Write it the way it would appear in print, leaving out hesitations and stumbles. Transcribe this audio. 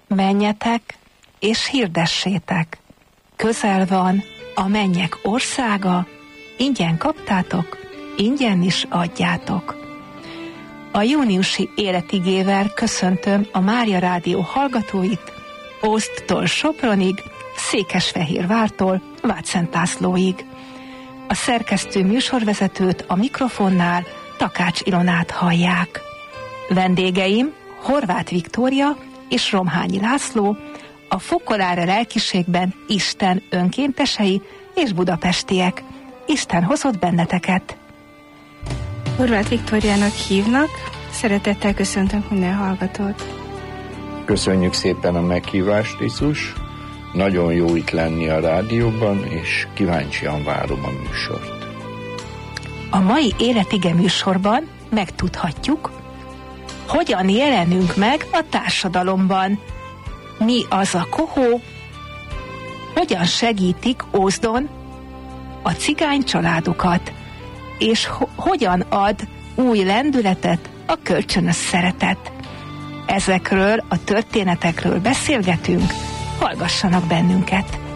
menjetek és hirdessétek. Közel van a mennyek országa, ingyen kaptátok, ingyen is adjátok. A júniusi életigével köszöntöm a Mária Rádió hallgatóit, Ózdtól Sopronig, Székesfehérvártól Vácszent Lászlóig. A szerkesztő műsorvezetőt a mikrofonnál Takács Ilonát hallják. Vendégeim Horváth Viktória és Romhányi László, a Fokolára lelkiségben Isten önkéntesei és budapestiek. Isten hozott benneteket. Horváth Viktóriának hívnak, szeretettel köszöntök minden hallgatót. Köszönjük szépen a meghívást, Izus. Nagyon jó itt lenni a rádióban, és kíváncsian várom a műsort. A mai Életige műsorban megtudhatjuk, hogyan jelenünk meg a társadalomban, mi az a kohó, hogyan segítik Ózdon a cigány családokat, és hogyan ad új lendületet a kölcsönös szeretet. Ezekről a történetekről beszélgetünk, hallgassanak bennünket!